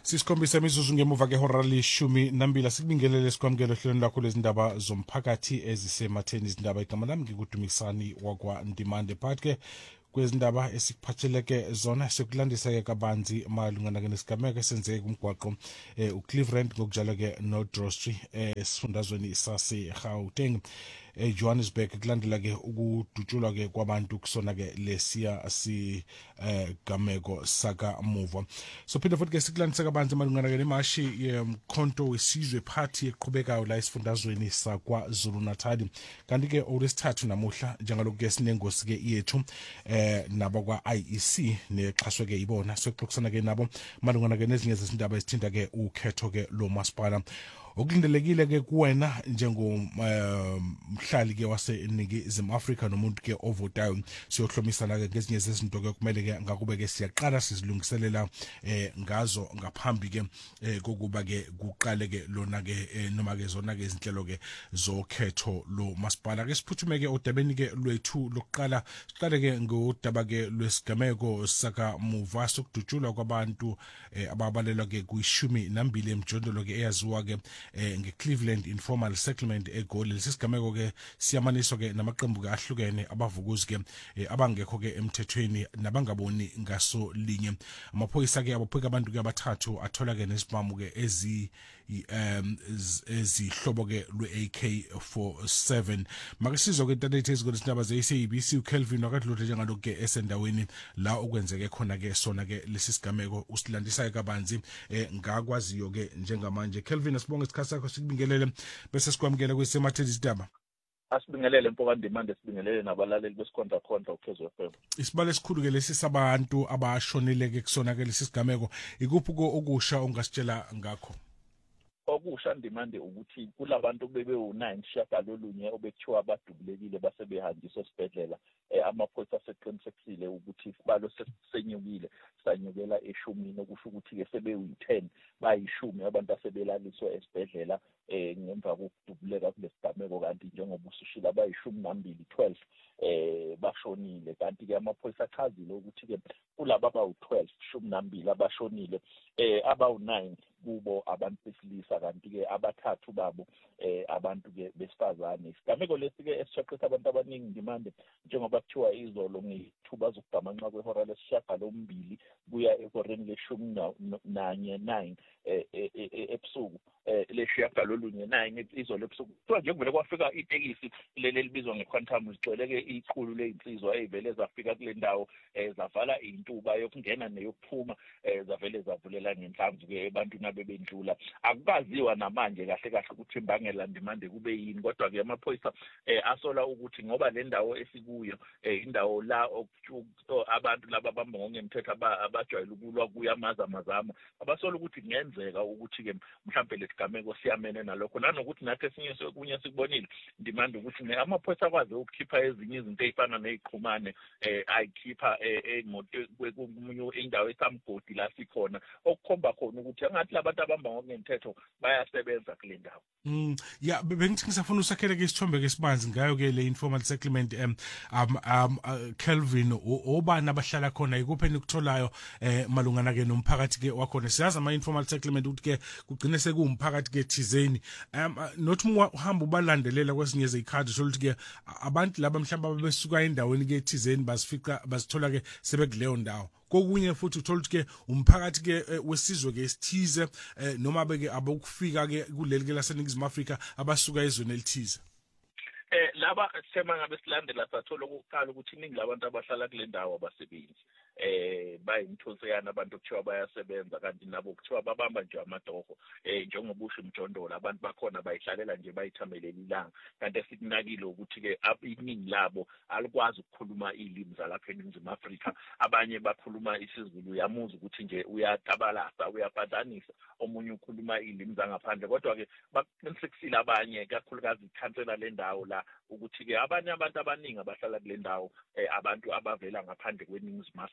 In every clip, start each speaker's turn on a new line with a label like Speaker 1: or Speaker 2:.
Speaker 1: Sisikhombisa imizuzu ngemuva kehora leshumi nambili sikubingelele sikwamukele ohlelweni lakho lezindaba zomphakathi ezisematheni izindaba igama lami ngikudumisani wakwaNdimande phakathi kwezindaba esikuphatheleke zona sekulandisa-ke kabanzi malungana-ke nesigameko esenzeke kumgwaqo uCleveland ngokujalwa-ke noDrostry esifundazweni sase-Gauteng eJohannesburg kulandela-ke ukudutshulwa-ke kwabantu kusona-ke lesiya sigameko sakamuva. So phinde futhi-ke sikulandisa kabanzi malungana-ke nemashi yomkhonto wesizwe party eqhubekayo la esifundazweni saKwaZulu Natal. Kanti-ke olwesithathu namuhla njengalokhu-ke sinengosi-ke yethu nabakwa-IEC nexhaswe-ke ibona sokuxoxisana-ke nabo malungana-ke nezinye zezindaba ezithinta-ke ukhetho-ke lomasipala. Okulindelekile-ke kuwena njengomhlali-ke waseNingizimu Afrika nomuntu-ke ovotayo siyohlomisana-ke ngezinye zezinto-ke kumele-ke ngakube-ke siyaqala sizilungiselela ngazo ngaphambi-ke kokuba-ke kuqale-ke lona-ke noma-ke zona-ke izinhlelo-ke zokhetho lomasipala. Siphuthume-ke odabeni-ke lwethu lokuqala siqale-ke ngodaba-ke lwesigameko sakamuva sokudutshulwa kwabantu ababalelwa-ke ku-12 emjondolo-ke eyaziwa-ke ngeCleveland Informal Settlement eGoli. Lesi sigameko-ke siyamaniswa-ke namaqembu-ke ahlukene abavukuzi-ke abangekho-ke emthethweni nabangaboni ngaso linye. Amaphoyisa-ke abaphoyika abantu-ke abathathu athola-ke nesibhamu-ke ezihlobo-ke lwe-AK-47. Makasizwa-ke intanethe ezikole izindaba ze-SABC uKelvin wakadlule njengalokhu-ke esendaweni la okwenzeke khona-ke sona-ke lesi sigameko usilandisa-ke kabanzi ngakwaziyo-ke njengamanje. Kelvin, asibonge isikhathi sakho sikubingelele bese sikwamukela kwisematheni izindaba.
Speaker 2: Asibingelele mpokandimande, sibingelele nabalaleli besikhonda uPhezu FM.
Speaker 1: Isibalo esikhulu-ke lesi sabantu abashonile-ke kusona-ke lesi sigameko, ikuphi okusha ongasitshela ngakho?
Speaker 2: Okusha Ndimande ukuthi kulabantu bebe-9 shagalolunye obekuthiwa badubulekile basebehanjiswa esibhedlela. Amaphoyisa aseqinisekisile ukuthi isibalo senyukile sanyukela eshumini, okusho ukuthi-ke sebe-10 bayishumi abantu asebelaliswa esibhedlela ngemva kokudubuleka kulesigameko, kanti njengoba usushila abayi-12 bashonile. Kanti-ke amaphoyisa achazile ukuthi-ke kulaba abawu-12 12 abashonile, abawu-9 kubo abantu besilisa, kanti-ke abathathu babo abantu-ke besifazane. Isigameko lesi-ke esishaqisa abantu abaningi Ndimande, njengoba kuthiwa izolo ngethuba zokugamanxa kwehora lesishiyagalombili kuya ehoreni le-11 ebusuku lesishiyagalolunye 9 izolo ebusuku, kuthiwa nje kuvele kwafika itekisi leli elibizwa ngeQuantum, zigcwele-ke iqulu ley'nsizwa ey'vele zafika kule ndawo zavala intuba yokungena neyokuphuma, zavele zavulela ngenhlamvu-ke ebantwini abebendlula. Akukaziwa namanje kahle kahle ukuthi imbangela Ndimande kube yini, kodwa-ke amaphoyisa asola ukuthi ngoba le ndawo esikuyo indawo la abantu laba abamba ngokungemthetho abajwayele ukulwa kuyamazamazama, abasola ukuthi kungenzeka ukuthi-ke mhlawumbe lesigameko siyamene nalokho, nanokuthi nathi esinye sokunye sikubonile Ndimande ukuthi amaphoyisa akwazi ukukhipha ezinye izinto ey'fana ney'qhumane ayikhipha kwemunye indawo esamgodi la sikhona, okukhomba khona ukuthi angathi labantu abamba ngokungemthetho bayasebenza kule ndawo.
Speaker 1: Ya bengithi ngisafuna usakhele-ke isithombe-ke esibanzi ngayo-ke le informal settlement. Kelvin, obani abahlala khona, ikuphi enikutholayo malungana-ke nomphakathi-ke wakhona? Siyazi ama-informal settlement ukuthi-ke kugcine sekuwumphakathi-ke thizeni, nothi uhamba ubalandelela kwezinye zey'khathi usho ukuthi-ke abantu laba mhlawumbe abesuka endaweni-ke thizeni bazithola-ke sebekuleyo ndawo. Kokunye futhi uthola ukuthi-ke umphakathi-ke wesizwe-ke esithize noma-ke abokufika-ke kuleli-ke laseNingizimu Afrika abasuka ezweni elithize.
Speaker 2: Laba sema ngabe silandela sathola ukuqala ukuthi iningi labantu abahlala kule ndawo abasebenzi, bayimthonseyana abantu kuthiwa bayasebenza, kanti nabo kuthiwa babamba nje amatoho, njengoba usho umjondolo abantu bakhona bayihlalela nje bayithamelela ilanga. Kanti esikunakile ukuthi-ke iningi labo alikwazi ukukhuluma iy'limi zalapha eNingizimu Afrika, abanye bakhuluma isiZulu, uyamuza ukuthi nje uyatabalasa uyapadanisa, omunye ukhuluma iy'limi zangaphandle, kodwa-ke baqinisekisile abanye kakhulukazi ikhansela le ndawo la ukuthi-ke abanye abantu abaningi abahlala kule ndawo abantu abavela ngaphandle kweNingizimu Afrika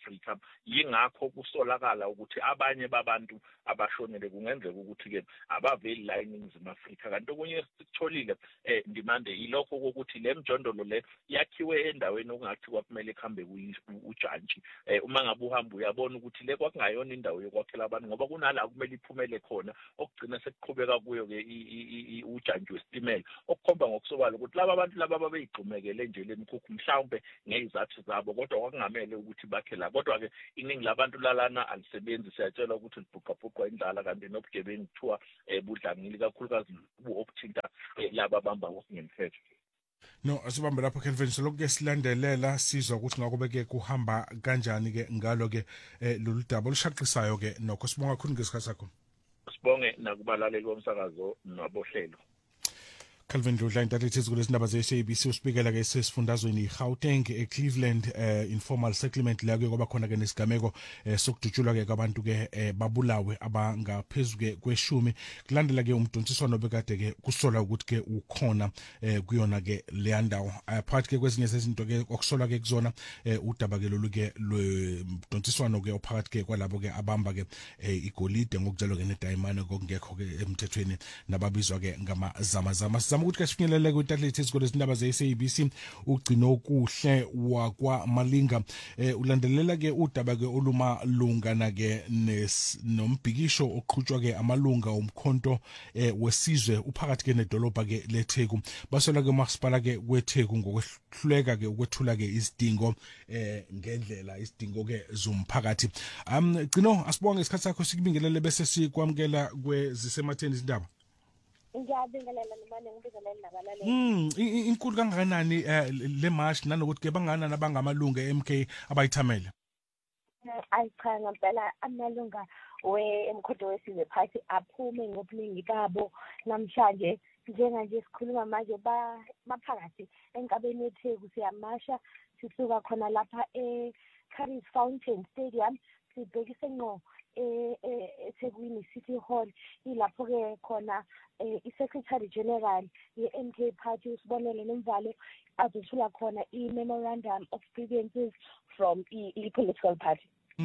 Speaker 2: Afrika yingakho kusolakala ukuthi abanye babantu abashonele kungenzeka ukuthi-ke abaveli la eNingizimu Afrika kanti okunye sikutholile Ndimande yilokho ukuthi le mjondolo le yakhiwe endaweni okungathi kwakumele kuhambe ujantshi uma ngabe uhamba uyabona ukuthi le kwakungayona indawo yokwakhela abantu ngoba kunala kumele iphumele khona okugcina sekuqhubeka kuyo-ke ujantshi wesitimela okukhomba ngokusobala ukuthi laba bantu laba babeyigxumekele nje lemikhukhu mhlawumbe ngezizathu zabo kodwa kwakungamele ukuthi bakhe la kodwa-ke iningi labantu lalana alisebenzi siyatshelwa ukuthi libhuqabhuqwa indlala kanti nobugebengu kuthiwa budlangile kakhulukazi obuthinta laba abamba ngokungemthetho.
Speaker 1: No, asibambe lapho Kelvin lokho silandelela sizwa ukuthi ngakube-ke kuhamba kanjani-ke ngalo-ke lolu daba olushaqisayo-ke nokho sibonga kakhulu ngesikhathi sakho.
Speaker 2: Sibonge nakubalaleli bomsakazo nabohlelo.
Speaker 1: Calvin Dudla intatheli kulezindaba ze-SABC uspikela-ke sesifundazweni i-Gauteng eCleveland informal settlement la-ke kwaba khona-ke nesigameko sokudutshulwa-ke kwabantu-ke babulawe abangaphezu-ke kweshumi kulandela-ke umdontsiswano bekade-ke kusolwa ukuthi-ke ukhona kuyona-ke leya ndawo phakathi-ke kwezinye zezinto-ke okusolwa-ke kuzona udaba-ke lolu-ke lwemdontsiswano-ke ophakathi-ke kwalabo-ke abamba-ke igolide ngokutshelwa-ke nedayimane kokungekho-ke emthethweni nababizwa-ke ngamazamazama ukuthi kasifinyelele kwintatheli izikole izindaba ze-SABC ugcino kuhle wakwaMalinga ulandelela-ke udaba-ke olumalungana-ke nombhikisho oqhutshwa-ke amalunga omkhonto wesizwe uphakathi-ke nedolobha-ke leTheku basola-ke umasipala-ke weTheku ngokwehluleka-ke ukwethula-ke izidingo ngendlela izidingo-ke zomphakathi gcino asibonge isikhathi sakho sikubingelele bese sikwamukela kwezisematheni izindaba.
Speaker 3: Ngiyabingelela Ndimande ngibingelele nabalaleli.
Speaker 1: Inkulu kangakanani le march nanokuthi-ke bangakanani abangamalunga e-MK abayithamele?
Speaker 3: Cha ngempela amalunga we-Umkhonto Wesizwe Party aphume ngobuningi babo namhlanje njenganje sikhuluma manje baphakathi enkabeni yeTheku siyamasha sisuka khona lapha eCurries Fountain Stadium sibhekise ngqo eThekwini City Hall ilapho-ke khona i-Secretary General ye-MK Party usibonele Nomvalo azothula khona i-memorandum of grievances from i-political party.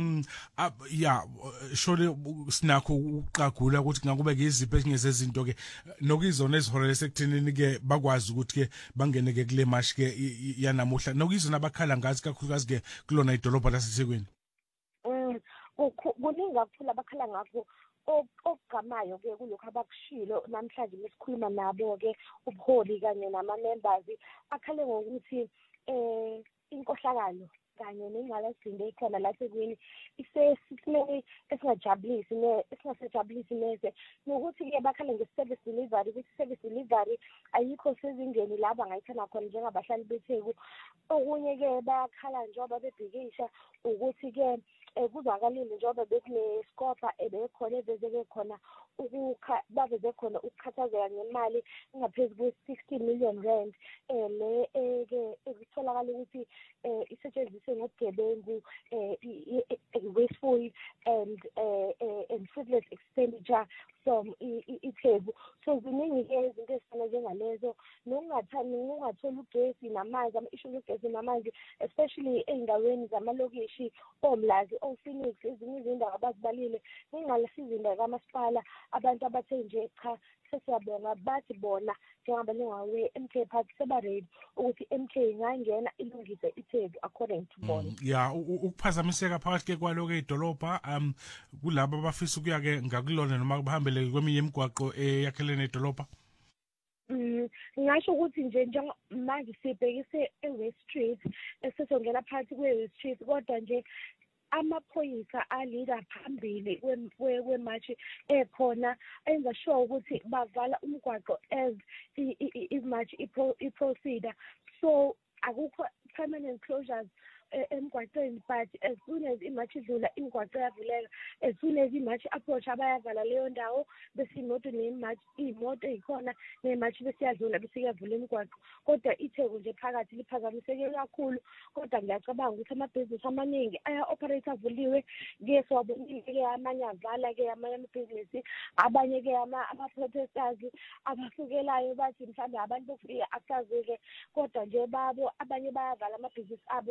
Speaker 1: Shole sinakho uqagula ukuthi ngakube izipho ezingezezinto-ke nokuyizona eziholele sekuthenini-ke bakwazi ukuthi-ke bangene-ke kule mashi-ke yanamuhla nokuyizona abakhala ngazi kakhulukazi-ke kulona idolobha laseThekwini.
Speaker 3: Kuningi kakhulu abakhala ngakho okugamayo-ke kulokhu abakushilo namhlanje besikhuluma nabo-ke ubuholi kanye nama-members akhale ngokuthi inkohlakalo kanye nengqalasizinda ekhona la eThekwini isesimeni esingasejabulisi neze nokuthi-ke bakhale nge-service delivery ukuthi i-service delivery ayikho sezingeni la bangayithanda khona njengabahlali beTheku. Okunye-ke bayakhala njengoba bebhikisha ukuthi-ke kuzakalile njengoba bekuneskopa ebekhona evezeke khona baveze khona ukukhathazeka ngemali engaphezu kwe-60 million rand le-ke ekutholakala ukuthi isetshenziswe ngobugebengu wasteful and fruitless expenditure from iTheku. So ziningi-ke izinto ezifana njengalezo nokungatholi ugesi namanzi ama-issue logesi namanzi especially ey'ndaweni zamalokishi oMlazi oPhoenix ezinye izindawo abazibalile ngengqalasizinda kamasipala abantu abathe nje cha sesiyabonga bathi bona njengabalunga we-MK Party sebaredi ukuthi MK ingangena ilungise iTheku according to bona.
Speaker 1: Ukuphazamiseka phakathi kwalo-ke idolobha kulabo abafisa ukuya-ke ngakulona noma bahambele kweminye imigwaqo eyakhelene nedolobha.
Speaker 3: Ngisho ukuthi nje manje sibhekise eWest Street esizongena phakathi kweWest Street kodwa nje amaphoyisa alida phambili kwematch ekhona enza sure ukuthi bavala umgwaqo as imatch iproceed. So akukho permanent closures emgwaqweni but as soon as imatch idlula imigwaqo yavuleka as soon as imatch approach abayavala leyo ndawo bese imoto iy'moto ey'khona nematch besiyadlula bese kuyavula imigwaqo kodwa iTheku nje phakathi liphazamiseke kakhulu kodwa ngiyacabanga ukuthi amabhizinisi amaningi aya-operate avuliwe ke siwabonile-ke amanye avala-ke amanye amabhizinisi abanye-ke ama-protesters abasukelayo bathi mhlawumbe abantu bokufika akusazi-ke kodwa nje babo abanye bayavala amabhizinisi abo bahlabele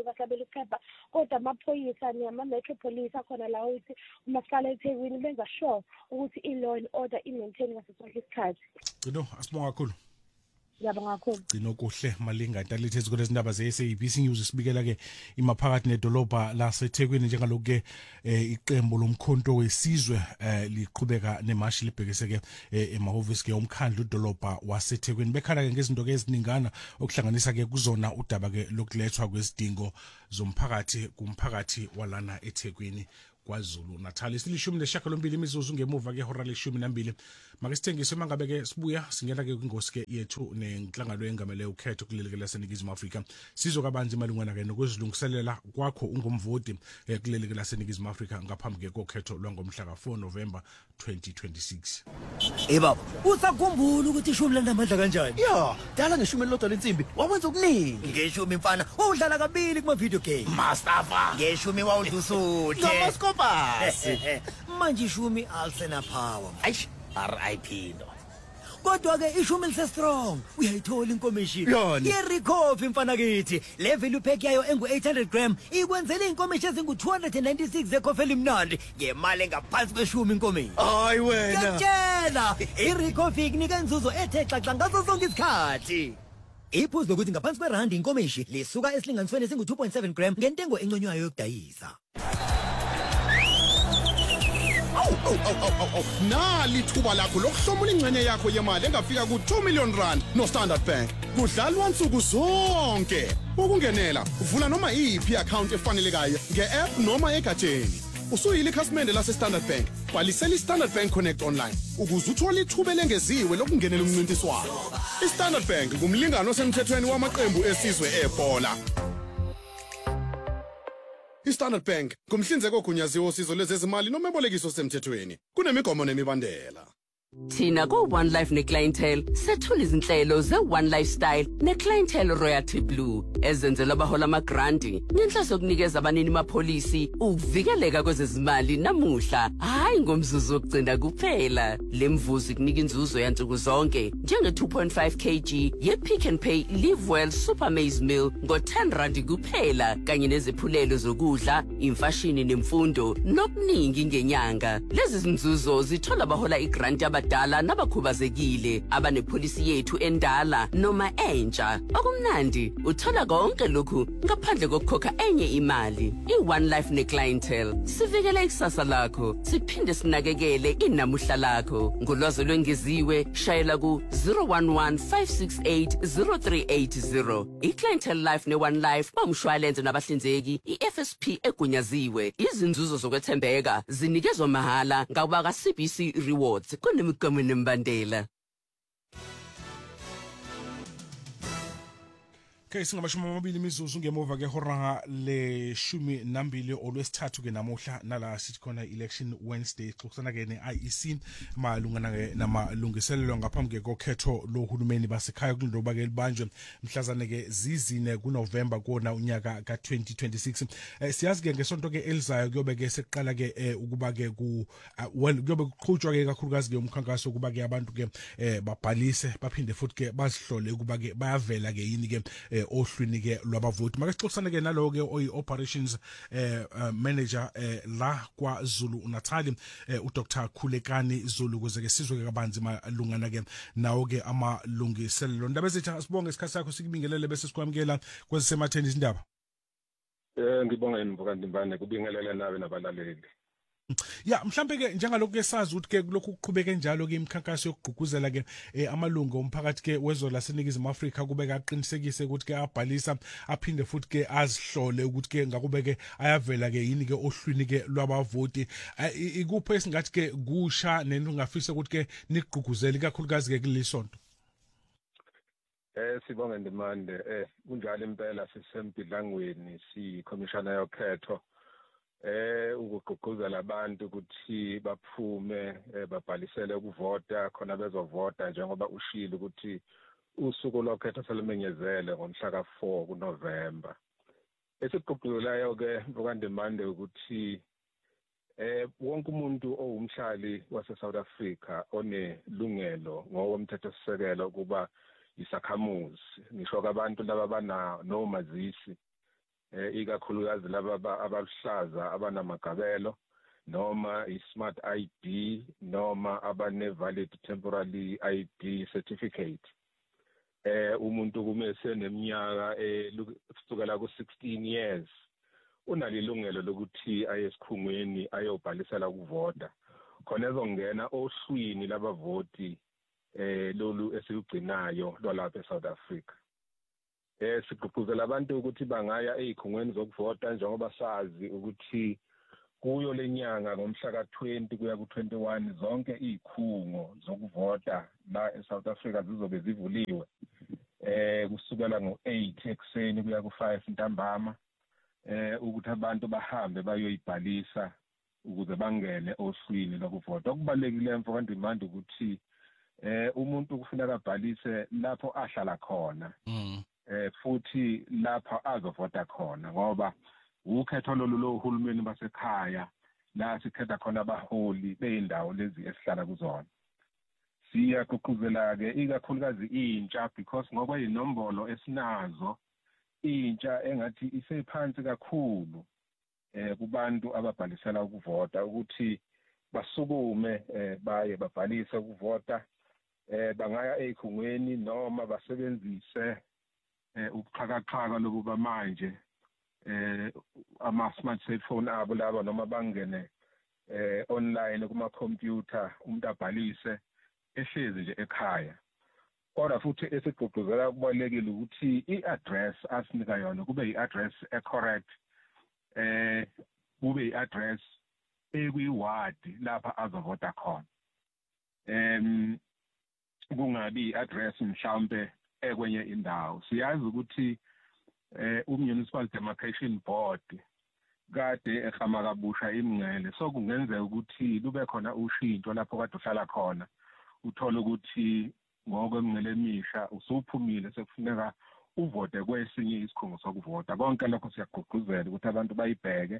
Speaker 3: newspaper kodwa amaphoyisa nama-metro police akhona la ukuthi umasipala eThekwini benza sure ukuthi i-law and order i-maintain ngaso sonke isikhathi.
Speaker 1: Gcino, asibonga kakhulu.
Speaker 3: Ngiyabonga kakhulu.
Speaker 1: Gcino kuhle Malinga ntalithi ezikole izindaba ze-SABC News sibikela ke imaphakathi nedolobha laseThekwini njengalokho ke iqembu lomkhonto wesizwe liqhubeka nemashi libhekise ke emahhovisi ke umkhandlu udolobha waseThekwini bekhala ke ngezinto ke eziningana okuhlanganisa ke kuzona udaba ke lokulethwa kwezidingo zomphakathi kumphakathi walana eThekwini kwaZulu Natal. Isilishumi neshakhalombili imizuzu ngemuva ke hora leshumi nambili. Make sithengiswe mangabe ke sibuya singena ke kwingosi ke yethu nenhlangano yengamele ukhetho kuleli laseNingizimu Afrika. Sizokabanzi malungana ke nokuzilungiselela kwakho ungumvoti kuleli laseNingizimu Afrika ngaphambi ke kokhetho lwangomhla ka4 November 2026.
Speaker 4: Baba, usakhumbula ukuthi ishumi lanamandla kanjani?
Speaker 5: Ya, dala ngeshumi lodwa lensimbi wawenza okuningi.
Speaker 4: Ngeshumi mfana, wawudlala kabili kuma video game.
Speaker 5: Mustafa,
Speaker 4: Ngeshumi wawudusuthe.
Speaker 5: Nomaskopasi.
Speaker 4: Manje ishumi alsena power.
Speaker 5: Aish, RIP no.
Speaker 4: Kodwa ke ishumi lise strong. Uyayithola inkomishini.
Speaker 5: Yoni.
Speaker 4: Ye-recoffee mfana kithi. Le value pack yayo engu800 gram ikwenzela inkomishi ezingu296 zecoffee elimnandi ngemali engaphansi kweshumi inkomishi.
Speaker 5: Hayi wena.
Speaker 4: Ngiyatshela, i-recoffee inika inzuzo ethe xaxa ngaso sonke isikhathi. Iphuzu lokuthi ngaphansi kwerandi inkomishi lisuka esilinganisweni esingu2.7 gram ngentengo enconywayo yokudayisa.
Speaker 5: Nali thuba lakho lokuhlomula ingcenye yakho yemali engafika ku2 million rand no Standard Bank. Kudlalwa nsuku zonke. Ukungenela, vula noma iphi account efanelekayo nge-app noma egatsheni. Usuyile ikhasimende lase Standard Bank. Bhalisela iStandard Bank Connect online ukuze uthole ithuba lengeziwe lokungenela umncintiswano. iStandard Bank ngumlingano osemthethweni wamaqembu esizwe ebhola. iStandard Bank kumhlinzeko ogunyaziwe osizo lezezimali noma ebolekiso semthethweni. Kunemigomo nemibandela.
Speaker 6: Thina ko One Life neclientele sethula izinhlelo ze-One Lifestyle neclientele Royalty Blue ezenzela abahola amagranti ngenhloso yokunikeza abanini mapholisi ukuvikeleka kwezezimali namuhla hayi ngomzuzu wokugcina kuphela. Le mvuzo ikunika inzuzo yansuku zonke njenge 2.5 kg ye-Pick and Pay Live Well Super Maize Meal ngo-10 rand kuphela kanye neziphulelo zokudla, imfashini nemfundo nokuningi ngenyanga. Lezi zinzuzo zithola abahola igranti abadala nabakhubazekile abanepolisi yethu endala noma entsha. Okumnandi uthola konke lokhu ngaphandle kokukhokha enye imali. I-One Life neclientele sivikela ikusasa lakho siphinde sinakekele inamuhla lakho. Ngolwazi lwengeziwe shayela ku 011-568-0380. I-Clientele Life ne-One Life bamshwalense nabahlinzeki i-FSP egunyaziwe. Izinzuzo zokwethembeka zinikezwa mahala ngabaka CBC Rewards kunemigomo nembandela.
Speaker 1: Okay, singamashumi amabili imizuzu ngemuva ke hora leshumi nambili olwesithathu ke namuhla nala sithi khona election Wednesday xoxana ke ne-IEC malungana ke namalungiselelo ngaphambi ke kokhetho lohulumeni basekhaya kulindoba ke libanjwe mhlazane ke zizine kuNovember kona unyaka ka2026. Siyazi ke ngesonto ke elizayo kuyobe ke seqala ke ukuba ke kuyobe kuqhutshwa ke kakhulukazi ke umkhankaso ukuba ke abantu ke babhalise baphinde futhi ke bazihlole ukuba ke bayavela ke yini ke ohlwini ke lwabavoti. Make sixoxana ke nalo ke operations manager la kwaZulu Natal uDr Khulekani Zulu kuze ke sizwe ke kabanzi malungana ke nawo ke amalungiselelo. Ndaba zethu sibonge isikhathi sakho sikubingelele bese sikwamukela kwezisematheni izindaba.
Speaker 7: Ngibonga imvuka ndimbane kubingelele nawe nabalaleli.
Speaker 1: Ya mhlambe ke njengalokho ke sazi ukuthi ke lokhu kuqhubeke njalo ke imikhankaso yokugqugquzela ke amalungu omphakathi ke wezwe laseNingizimu Afrika kube kaqinisekise ukuthi ke abhalisa aphinde futhi ke azihlole ukuthi ke ngakube ke ayavela ke yini ke ohlwini ke lwabavoti. Ikuphi esingathi ke kusha nenungafisa ukuthi ke niqhugquzele kakhulukazi ke kulisonto.
Speaker 7: Sibonga ndimande kunjalo impela sisempidlangweni sikhomishana yokhetho ukugqugquzela abantu ukuthi baphume babhalisele ukuvota khona bezovota njengoba ushilo ukuthi usuku lokhetho selimenyezele ngomhla ka4 kuNovember. Esigqugquzelayo ke ngokandimande ukuthi wonke umuntu owumhlali wase South Africa onelungelo ngokomthetho sisekelo kuba isakhamuzi ngisho abantu laba bana nomazisi ikakhulukazi laba abaluhlaza abanamagabelo noma i-smart ID noma abane-valid temporary ID certificate. Umuntu kume seneminyaka kusukela ku-16 years unalo ilungelo lokuthi aye esikhungweni ayobhalisela ukuvota khona ezongena ohlwini labavoti lolu esilugcinayo lwalapha eSouth Africa. Sigqugquzela abantu ukuthi bangaya ezikhungweni zokuvota njengoba sazi ukuthi kuyo lenyanga ngomhla ka-20 kuya ku-21 zonke izikhungo zokuvota la eSouth Africa zizobe zivuliwe kusukela ngo-8 ekuseni kuya ku-5 ntambama ukuthi abantu bahambe bayoyibhalisa ukuze bangene ohlwini lokuvota. Okubalekile mfo kandimanda ukuthi umuntu kufuneka abhalise lapho ahlala khona futhi lapho azovota khona ngoba ukhetho lo uhulumeni basekhaya la sikhetha khona abaholi beyindawo lezi esihlala kuzona. Siyagqugquzela ke ikakhulukazi intsha because ngoba inombolo esinazo intsha engathi isephansi kakhulu kubantu ababhalisela ukuvota ukuthi basukume baye babhalise ukuvota bangaya ezikhungweni noma basebenzise ubuxhakaxhaka lokuba manje ama-smart cellphone abo laba noma bangene online kuma-computer umuntu abhalise ehlezi nje ekhaya. Kodwa futhi esigqugquzela kubalekile ukuthi i-address asinika yona kube i-address e-correct kube i-address ekwi-ward lapha azovota khona. Kungabi i-address mhlawumbe ekwenye indawo. Siyazi ukuthi Municipal Demarcation Board kade ehama kabusha imngcele so kungenzeka ukuthi lube khona ushintsho lapho kade uhlala khona uthola ukuthi ngokwemngcele emisha usuphumile sekufuneka uvote kwesinye isikhungo sokuvota. Konke lokho siyagqugquzela ukuthi abantu bayibheke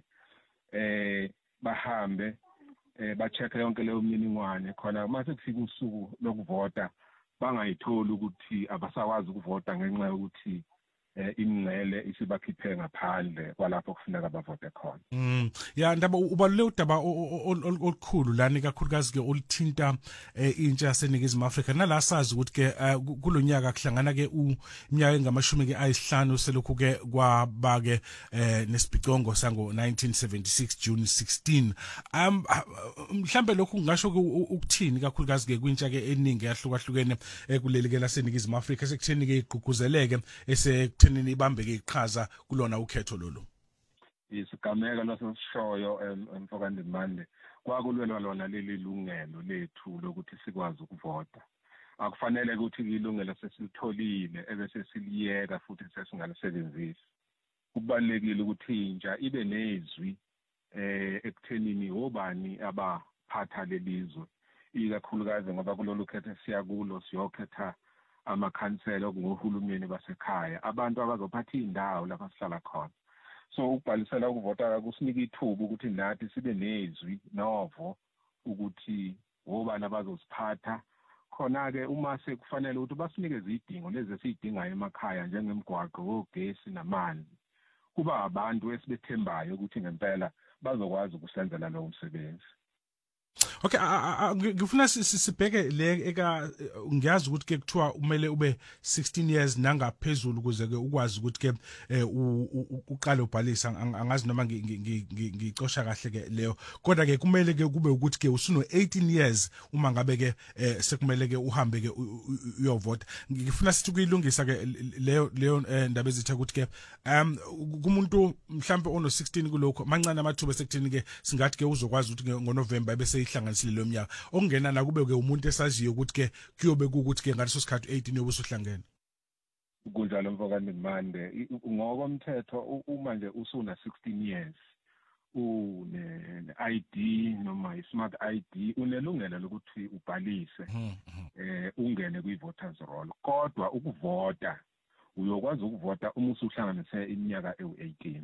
Speaker 7: bahambe ba-check yonke leyo mininingwane khona mase kufika usuku lokuvota bangayitholi ukuthi abasakwazi ukuvota ngenxa yokuthi imngcele isibakhiphe ngaphandle kwalapho kufuneka bavote khona.
Speaker 1: Ya ndaba ubalule udaba olukhulu lani kakhulukazi ke olithinta intsha yaseNingizimu Afrika nala sazi ukuthi ke kulonyaka kuhlangana ke iminyaka engamashumi ke ayisihlanu selokhu ke kwaba ke nesibhicongo sango 1976 June 16. Mhlambe lokhu ngisho ukuthini kakhulukazi ke kwintsha ke eningi yahlukahlukene kuleli ke laseNingizimu Afrika sekutheni ke igqugquzeleke thenini ibambeke iqhaza kulona ukhetho lolu.
Speaker 7: Isigameko lasosishoyo emfokandimande kwakulwelwa lona leli lungelo lethu lokuthi sikwazi ukuvota. Akufanele ukuthi ilungelo sesilitholile ebese siliyeka futhi sesingalisebenzisi. Kubalekile ukuthi intsha ibe nezwi ekuthenini obani abaphatha lelizwe ikakhulukazi ngoba kulolu khetho siyakulo siyokhetha amakhansela okungohulumeni basekhaya abantu abazophatha indawo lapha sihlala khona. So ukubhalisela ukuvota kusinika ithuba ukuthi nathi sibe nezwi novo ukuthi obani abazosiphatha khona ke uma sekufanele ukuthi basinike izidingo lezi esizidingayo emakhaya njengemigwaqo ogesi namanzi kuba abantu esibethembayo ukuthi ngempela bazokwazi ukusenzela lo msebenzi.
Speaker 1: Okay, ngifuna sibheke le ngiyazi ukuthi ke kuthiwa kumele ube 16 years nangaphezulu ukuze ke ukwazi ukuthi ke uqale ubhalisa angazi noma ngicosha kahle ke leyo kodwa ke kumele ke kube ukuthi ke usuno 18 years uma ngabe ke sekumele ke uhambe ke uyovota. Ngifuna sithi kuyilungisa ke leyo ndaba ezithe ukuthi ke kumuntu mhlambe ono 16 kulokho mancane amathuba sekuthini ke singathi ke uzokwazi ukuthi ngoNovember bese ihlanganisile lo mnyaka okungena la kube ke umuntu esaziyo ukuthi ke kuyobe ukuthi ke ngaleso sikhathi 18 yobe usuhlangene.
Speaker 7: Kunjalo mfokandimande ngokomthetho uma nje usuna 16 years une ID noma i-smart ID unelungelo lokuthi ubhalise ungene kwi-voters roll kodwa ukuvota uyokwazi ukuvota uma usuhlanganise iminyaka ewu-18.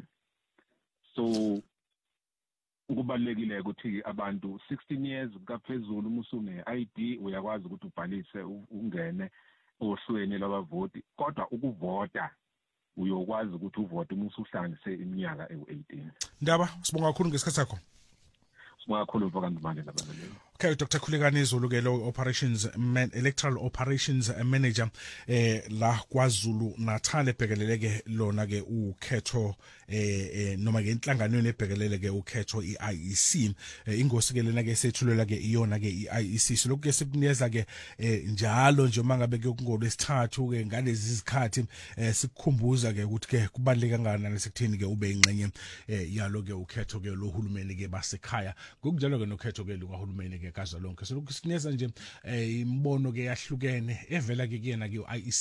Speaker 7: So kubalekile ukuthi abantu 16 years kaphezulu uma usune ID uyakwazi ukuthi ubhalise ungene ohlweni lwabavoti kodwa ukuvota uyokwazi ukuthi uvote uma usuhlanganise iminyaka ewu-18.
Speaker 1: Ndaba sibonga kakhulu ngesikhathi sakho.
Speaker 7: Sibonga kakhulu mfokandimande nabalaleli.
Speaker 1: Okay, Dr. Khulekani Zulu ke lo electoral operations manager la KwaZulu Natal ebhekelele ke lona ke ukhetho noma ke inhlanganweni ebhekelele ke ukhetho iIEC ingosi ke lena ke sethulela ke iyona ke iIEC so lokho ke sikunikeza ke njalo nje mangabe ke kungolwesithathu ke ngalezi izikhathi sikukhumbuza ke ukuthi ke kubaleka kangakanani sekuthini ke ube ingxenye yalo ke ukhetho ke lohulumeni ke basekhaya ngokunjalo ke nokhetho ke lukahulumeni ke kazalonke so lokho sinikeza nje imbono ke yahlukene evela ke kuyena ke iIEC